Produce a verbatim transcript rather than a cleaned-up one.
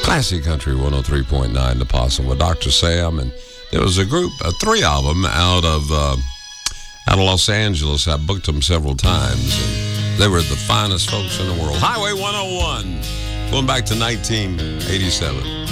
Classic Country one oh three point nine, The Possum with Doctor Sam. And there was a group, uh, three of them out of, uh, out of Los Angeles. I booked them several times. And they were the finest folks in the world. Highway one oh one, going back to nineteen eighty-seven.